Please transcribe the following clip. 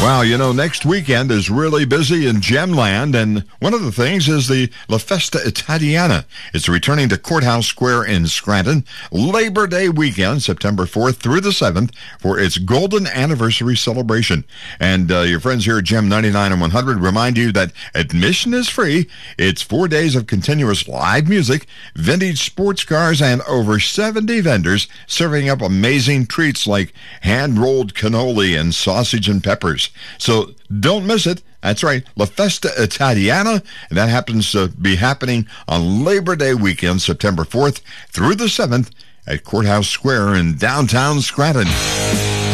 Wow, next weekend is really busy in Gemland, and one of the things is the La Festa Italiana. It's returning to Courthouse Square in Scranton, Labor Day weekend, September 4th through the 7th, for its golden anniversary celebration. And your friends here at Gem 99 and 100 remind you that admission is free. It's 4 days of continuous live music, vintage sports cars, and over 70 vendors serving up amazing treats like hand-rolled cannoli and sausage and peppers. So don't miss it. That's right, La Festa Italiana, and that happens to be happening on Labor Day weekend, September 4th through the 7th at Courthouse Square in downtown Scranton.